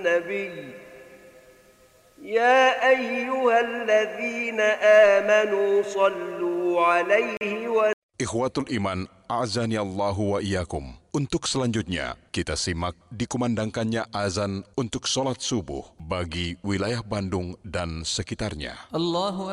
النبي يا أيها الذين آمنوا صلوا عليه Ikhwatul Iman, a'azani Allahu wa iyyakum. Untuk selanjutnya, kita simak dikumandangkannya azan untuk sholat subuh bagi wilayah Bandung dan sekitarnya. Allahu